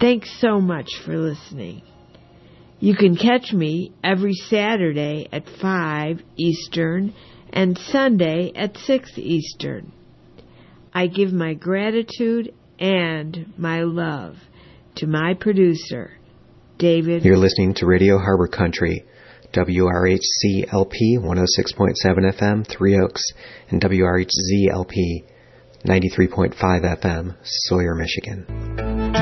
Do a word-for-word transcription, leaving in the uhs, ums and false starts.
Thanks so much for listening. You can catch me every Saturday at five Eastern and Sunday at six Eastern. I give my gratitude and my love to my producer, David. You're listening to Radio Harbor Country, W R H C L P one oh six point seven F M, Three Oaks, and W R H Z L P ninety-three point five F M, Sawyer, Michigan.